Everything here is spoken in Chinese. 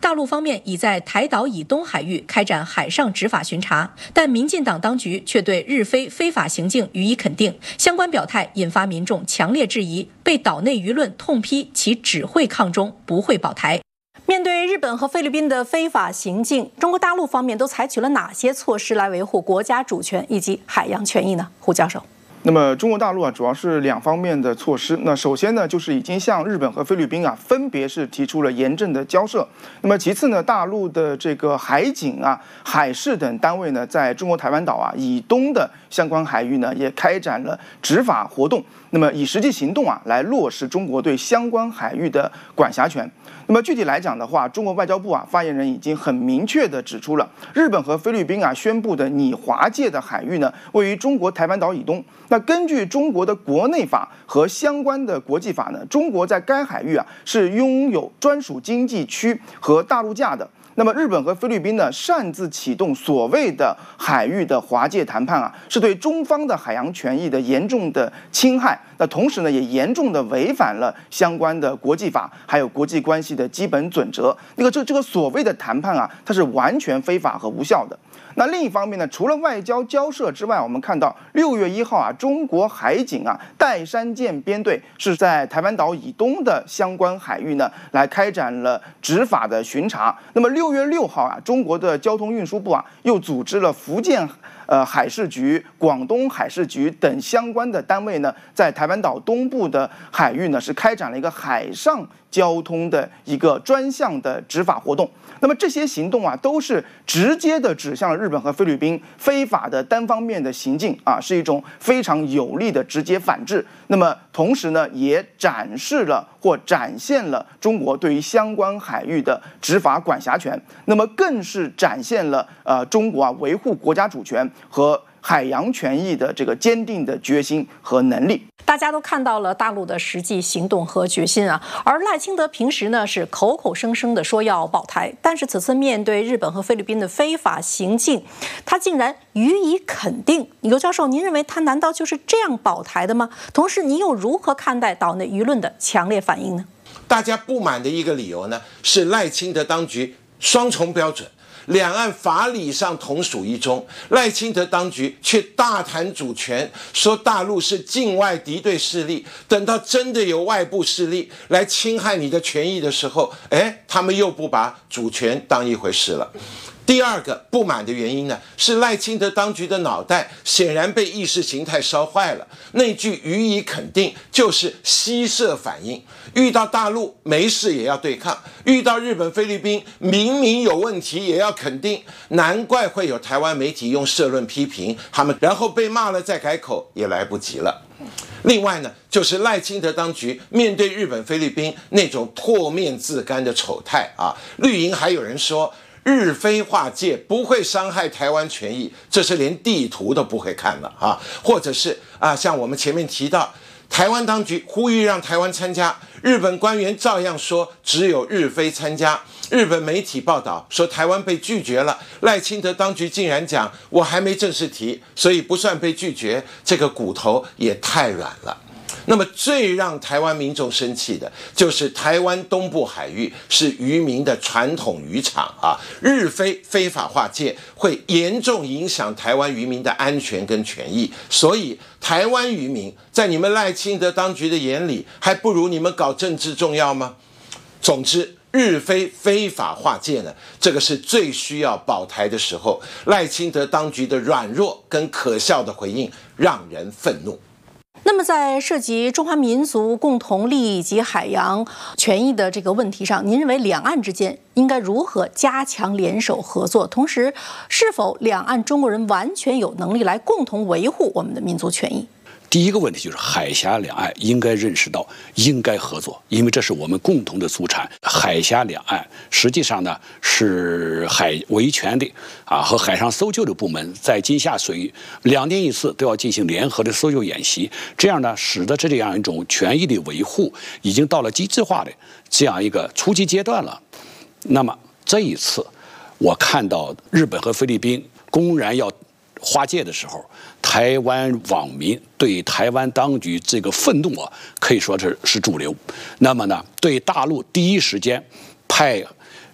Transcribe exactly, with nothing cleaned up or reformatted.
大陆方面已在台岛以东海域开展海上执法巡查，但民进党当局却对日非非法行径予以肯定，相关表态引发民众强烈质疑，被岛内舆论痛批其只会抗中，不会保台。面对日本和菲律宾的非法行径，中国大陆方面都采取了哪些措施来维护国家主权以及海洋权益呢？胡教授。 那么中国大陆啊，主要是两方面的措施。那首先呢，就是已经向日本和菲律宾啊，分别是提出了严正的交涉。那么其次呢，大陆的这个海警啊、海事等单位呢，在中国台湾岛啊以东的相关海域呢，也开展了执法活动。那么以实际行动啊，来落实中国对相关海域的管辖权。那么具体来讲的话，中国外交部啊发言人已经很明确地指出了，日本和菲律宾啊宣布的拟划界的海域呢，位于中国台湾岛以东。那根据中国的国内法和相关的国际法呢，中国在该海域啊是拥有专属经济区和大陆架的。那么日本和菲律宾呢，擅自启动所谓的海域的划界谈判啊，是对中方的海洋权益的严重的侵害。那同时呢，也严重的违反了相关的国际法，还有国际关系的基本准则。那个这这个所谓的谈判啊，它是完全非法和无效的。那另一方面呢，除了外交交涉之外，我们看到六月一号啊，中国海警啊岱山舰编队是在台湾岛以东的相关海域呢，来开展了执法的巡查。那么六月六号啊，中国的交通运输部啊又组织了福建呃海事局、广东海事局等相关的单位呢，在台湾岛东部的海域呢是开展了一个海上交通的一个专项的执法活动。那么这些行动啊，都是直接的指向了日本和菲律宾非法的单方面的行径啊，是一种非常有力的直接反制。那么同时呢，也展示了或展现了中国对于相关海域的执法管辖权。那么更是展现了呃中国啊维护国家主权和海洋权益的这个坚定的决心和能力。 大家都看到了大陆的实际行动和决心啊，而赖清德平时呢是口口声声的说要保台，但是此次面对日本和菲律宾的非法行径，他竟然予以肯定。刘教授，您认为他难道就是这样保台的吗？同时，您又如何看待岛内舆论的强烈反应呢？ 大家不满的一个理由呢，是赖清德当局双重标准。两岸法理上同属一中，赖清德当局却大谈主权，说大陆是境外敌对势力。等到真的有外部势力来侵害你的权益的时候，哎，他们又不把主权当一回事了。第二个不满的原因呢，是赖清德当局的脑袋显然被意识形态烧坏了。那句予以肯定就是吸射反应，遇到大陆没事也要对抗，遇到日本菲律宾明明有问题也要肯定，难怪会有台湾媒体用社论批评他们，然后被骂了再改口也来不及了。另外呢，就是赖清德当局面对日本菲律宾那种破面自干的丑态啊，绿营还有人说日非划界不会伤害台湾权益，这是连地图都不会看了啊！或者是啊，像我们前面提到，台湾当局呼吁让台湾参加，日本官员照样说只有日非参加。日本媒体报道说台湾被拒绝了，赖清德当局竟然讲我还没正式提，所以不算被拒绝，这个骨头也太软了。那么最让台湾民众生气的就是台湾东部海域是渔民的传统渔场啊，日非非法划界会严重影响台湾渔民的安全跟权益，所以台湾渔民在你们赖清德当局的眼里还不如你们搞政治重要吗？总之日非非法划界呢，这个是最需要保台的时候，赖清德当局的软弱跟可笑的回应让人愤怒。 那么在涉及中华民族共同利益以及海洋权益的这个问题上，您认为两岸之间应该如何加强联手合作？同时，是否两岸中国人完全有能力来共同维护我们的民族权益？ 第一个问题就是海峡两岸应该认识到应该合作，因为这是我们共同的祖产。海峡两岸实际上呢是海维权的啊和海上搜救的部门在金厦水域两年一次都要进行联合的搜救演习，这样呢使得这样一种权益的维护已经到了机制化的这样一个初级阶段了。那么这一次我看到日本和菲律宾公然要划界的时候，台湾网民对台湾当局这个愤怒啊，可以说是是主流。那么呢，对大陆第一时间派